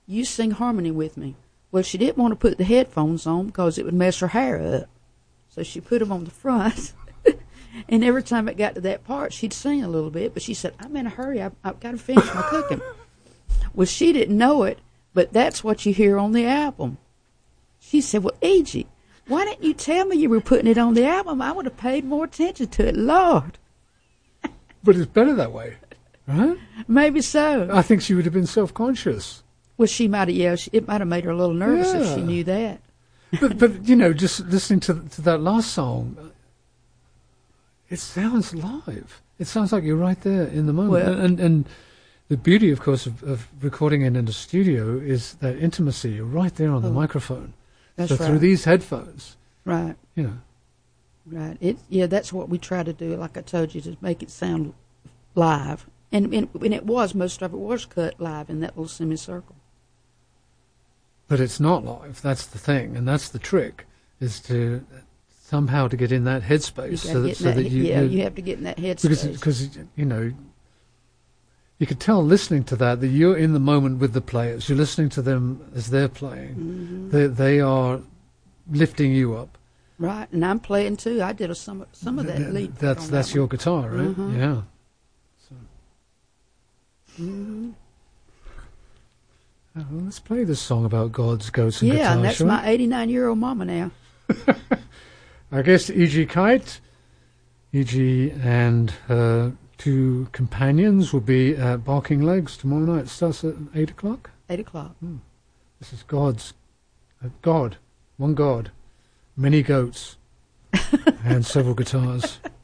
you sing harmony with me. Well, she didn't want to put the headphones on because it would mess her hair up. So she put them on the front. And every time it got to that part, she'd sing a little bit. But she said, I'm in a hurry. I've got to finish my cooking. Well, she didn't know it, but that's what you hear on the album. She said, well, E.G., why didn't you tell me you were putting it on the album? I would have paid more attention to it. Lord. But it's better that way, right? Maybe so. I think she would have been self-conscious. Well, she might have, it might have made her a little nervous if she knew that. But you know, just listening to that last song, it sounds live. It sounds like you're right there in the moment. Well, and the beauty, of course, of recording it in a studio is that intimacy. You're right there on the microphone. That's so right. through these headphones. Right. You know. Right. That's what we try to do, like I told you, to make it sound live. And most of it was cut live in that little semicircle. But it's not live. That's the thing, and that's the trick, is to somehow to get in that headspace, you have to get in that headspace. Because you know, you could tell listening to that you're in the moment with the players. You're listening to them as they're playing. Mm-hmm. They are lifting you up. Right, and I'm playing too. I did some of that lead. That's your guitar, right? Mm-hmm. Yeah. So. Mm-hmm. Well, let's play this song about gods, goats, and guitar. Yeah, and that's my 89-year-old mama now. Our guest, E.G. Kite. E.G. and her two companions will be at Barking Legs tomorrow night. It starts at 8 o'clock? 8 o'clock. This is God, one God, many goats, and several guitars.